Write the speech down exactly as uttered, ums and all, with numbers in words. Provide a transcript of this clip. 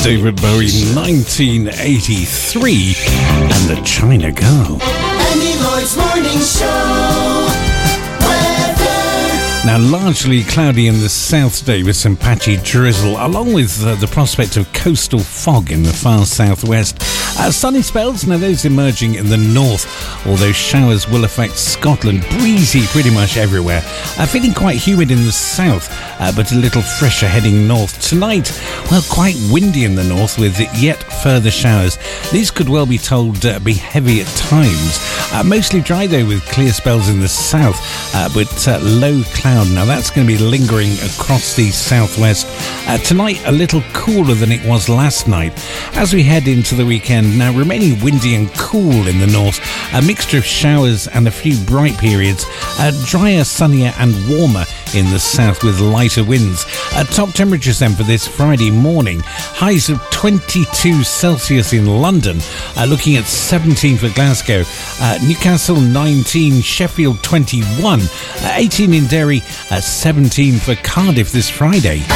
David Bowie, nineteen eighty-three, and the China Girl. Andy Lloyd's Morning Show. Now, largely cloudy in the south today with some patchy drizzle, along with uh, the prospect of coastal fog in the far southwest. Uh, sunny spells, now those emerging in the north, although showers will affect Scotland. Breezy pretty much everywhere. Uh, feeling quite humid in the south, uh, but a little fresher heading north. Tonight, well, quite windy in the north with yet further showers. These could well be told uh, be heavy at times. Uh, mostly dry though with clear spells in the south, uh, but uh, low cloud. Now that's going to be lingering across the southwest. Uh, tonight a little cooler than it was last night. As we head into the weekend, now remaining windy and cool in the north, a mixture of showers and a few bright periods, uh, drier, sunnier and warmer in the south with lighter winds. Uh, top temperatures then for this Friday morning, highs of twenty-two Celsius in London, uh, looking at seventeen for Glasgow, uh, Newcastle nineteen, Sheffield twenty-one, uh, eighteen in Derry, uh, seventeen for Cardiff this Friday.